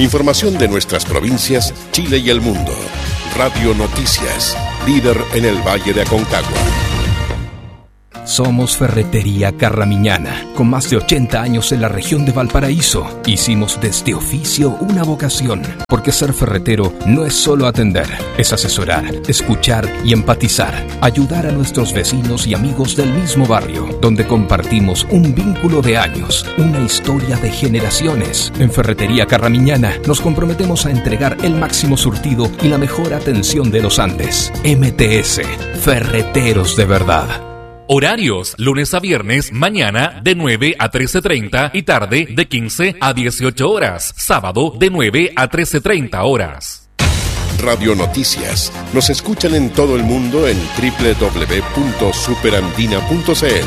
Información de nuestras provincias, Chile y el mundo. Radio Noticias, líder en el Valle de Aconcagua. Somos Ferretería Carramiñana, con más de 80 años en la región de Valparaíso. Hicimos de este oficio una vocación, porque ser ferretero no es solo atender, es asesorar, escuchar y empatizar, ayudar a nuestros vecinos y amigos del mismo barrio, donde compartimos un vínculo de años, una historia de generaciones. En Ferretería Carramiñana nos comprometemos a entregar el máximo surtido y la mejor atención de los Andes. MTS, Ferreteros de verdad. Horarios, lunes a viernes, mañana de 9 a 13:30 y tarde de 15 a 18 horas. Sábado de 9 a 13:30 horas. Radio Noticias. Nos escuchan en todo el mundo en www.superandina.cl.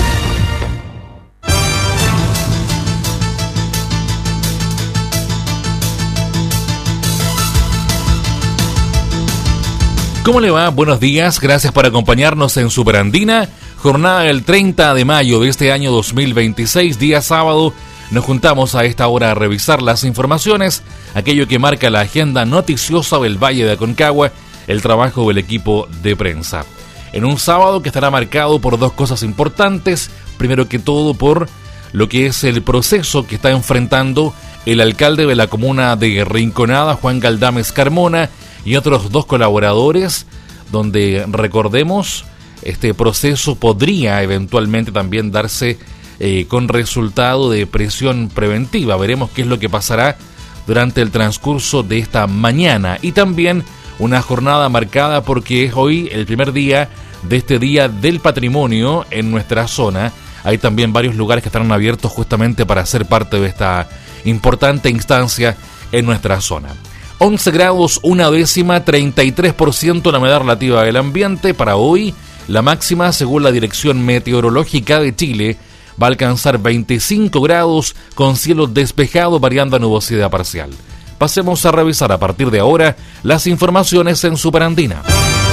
¿Cómo le va? Buenos días, gracias por acompañarnos en Superandina, jornada del 30 de mayo de este año 2026, día sábado. Nos juntamos a esta hora a revisar las informaciones, aquello que marca la agenda noticiosa del Valle de Aconcagua, el trabajo del equipo de prensa. En un sábado que estará marcado por dos cosas importantes, primero que todo por lo que es el proceso que está enfrentando el alcalde de la comuna de Rinconada, Juan Galdames Carmona, y otros dos colaboradores, donde, recordemos, este proceso podría eventualmente también darse con resultado de prisión preventiva. Veremos qué es lo que pasará durante el transcurso de esta mañana. Y también una jornada marcada porque es hoy el primer día de este Día del Patrimonio en nuestra zona. Hay también varios lugares que estarán abiertos justamente para ser parte de esta importante instancia en nuestra zona. 11 grados, una décima, 33% la humedad relativa del ambiente. Para hoy, la máxima, según la Dirección Meteorológica de Chile, va a alcanzar 25 grados con cielo despejado variando a nubosidad parcial. Pasemos a revisar a partir de ahora las informaciones en Superandina.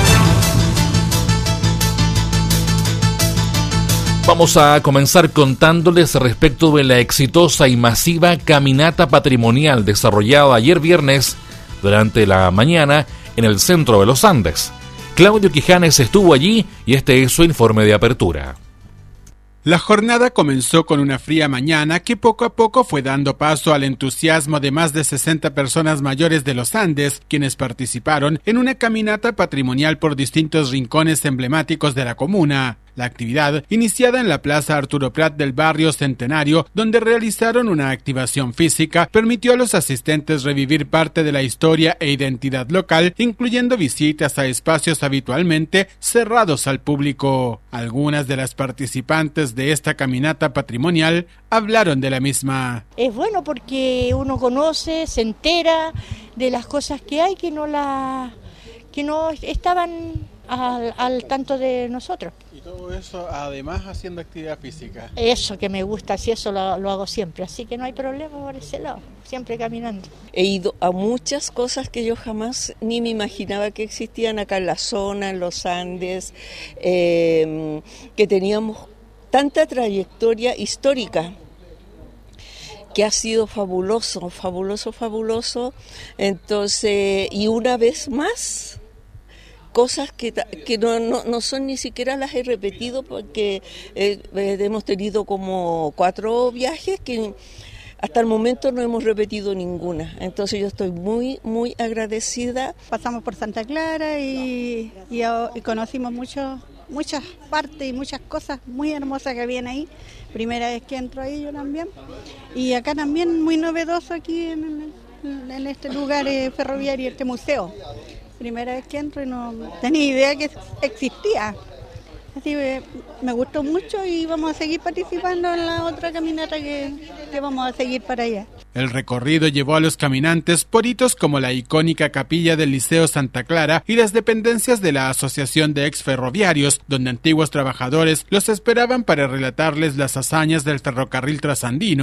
Vamos a comenzar contándoles respecto de la exitosa y masiva caminata patrimonial desarrollada ayer viernes durante la mañana en el centro de los Andes. Claudio Quijanes estuvo allí y este es su informe de apertura. La jornada comenzó con una fría mañana que poco a poco fue dando paso al entusiasmo de más de 60 personas mayores de los Andes, quienes participaron en una caminata patrimonial por distintos rincones emblemáticos de la comuna. La actividad, iniciada en la Plaza Arturo Prat del barrio Centenario, donde realizaron una activación física, permitió a los asistentes revivir parte de la historia e identidad local, incluyendo visitas a espacios habitualmente cerrados al público. Algunas de las participantes de esta caminata patrimonial hablaron de la misma. Es bueno porque uno conoce, se entera de las cosas que hay que no estaban al tanto de nosotros. Y todo eso además haciendo actividad física. Eso que me gusta, así eso lo hago siempre, así que no hay problema por ese lado, siempre caminando. He ido a muchas cosas que yo jamás ni me imaginaba que existían acá en la zona, en los Andes, que teníamos tanta trayectoria histórica, que ha sido fabuloso. Entonces, y una vez más, cosas que no son ni siquiera las he repetido porque hemos tenido como 4 viajes que hasta el momento no hemos repetido ninguna. Entonces yo estoy muy, muy agradecida. Pasamos por Santa Clara y conocimos muchas partes y muchas cosas muy hermosas que habían ahí. Primera vez que entro ahí yo también. Y acá también muy novedoso aquí en este lugar ferroviario, este museo. Primera vez que entro y no tenía idea que existía. Así me gustó mucho y vamos a seguir participando en la otra caminata que vamos a seguir para allá. El recorrido llevó a los caminantes por hitos como la icónica capilla del Liceo Santa Clara y las dependencias de la Asociación de Exferroviarios, donde antiguos trabajadores los esperaban para relatarles las hazañas del ferrocarril trasandino.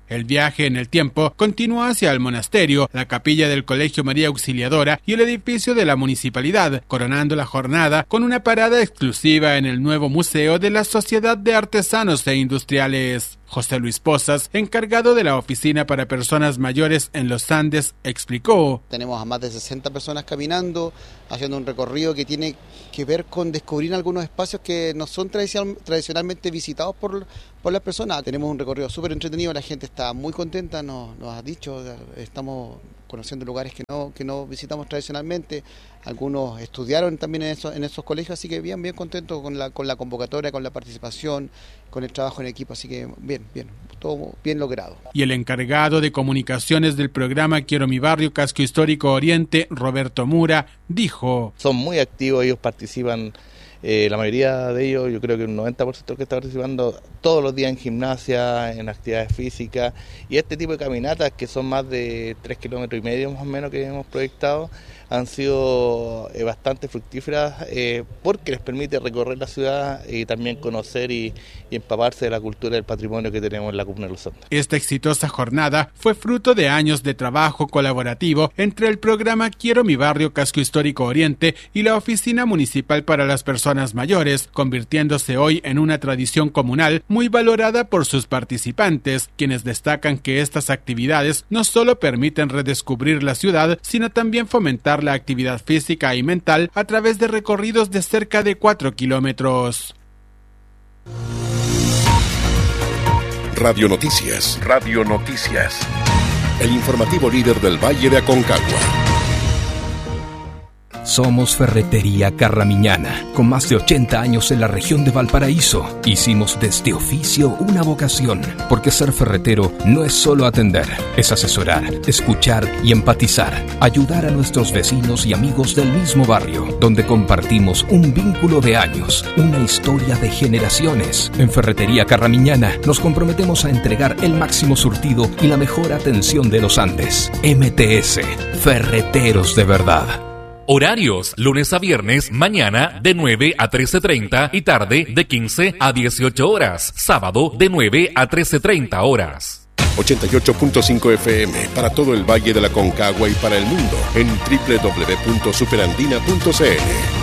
El viaje en el tiempo continúa hacia el monasterio, la capilla del Colegio María Auxiliadora y el edificio de la municipalidad, coronando la jornada con una parada exclusiva en el nuevo Museo de la Sociedad de Artesanos e Industriales. José Luis Pozas, encargado de la oficina para personas mayores en los Andes, explicó: tenemos a más de 60 personas caminando, haciendo un recorrido que tiene que ver con descubrir algunos espacios que no son tradicionalmente visitados por las personas. Tenemos un recorrido súper entretenido, la gente está muy contenta, nos ha dicho, estamos conociendo lugares que no visitamos tradicionalmente. Algunos estudiaron también en esos colegios, así que bien contentos con la convocatoria, con la participación, con el trabajo en equipo, así que bien, todo bien logrado. Y el encargado de comunicaciones del programa Quiero mi barrio, Casco Histórico Oriente, Roberto Mura, dijo: son muy activos, ellos participan, la mayoría de ellos, yo creo que un 90% que está participando todos los días en gimnasia, en actividades físicas, y este tipo de caminatas que son más de 3,5 kilómetros más o menos que hemos proyectado, han sido bastante fructíferas porque les permite recorrer la ciudad y también conocer y empaparse de la cultura y del patrimonio que tenemos en la comuna de Los Andes. Esta exitosa jornada fue fruto de años de trabajo colaborativo entre el programa Quiero mi barrio, Casco Histórico Oriente y la Oficina Municipal para las Personas Mayores, convirtiéndose hoy en una tradición comunal muy valorada por sus participantes, quienes destacan que estas actividades no solo permiten redescubrir la ciudad, sino también fomentar la actividad física y mental a través de recorridos de cerca de 4 kilómetros. Radio Noticias. El informativo líder del Valle de Aconcagua. Somos Ferretería Carramiñana. Con más de 80 años en la región de Valparaíso, hicimos de este oficio una vocación, porque ser ferretero no es solo atender, es asesorar, escuchar y empatizar, ayudar a nuestros vecinos y amigos del mismo barrio, donde compartimos un vínculo de años, una historia de generaciones. En Ferretería Carramiñana nos comprometemos a entregar el máximo surtido y la mejor atención de los Andes. MTS, Ferreteros de verdad. Horarios: lunes a viernes, mañana de 9 a 13:30 y tarde de 15 a 18 horas. Sábado de 9 a 13:30 horas. 88.5 FM para todo el Valle de la Aconcagua y para el mundo en www.superandina.cl.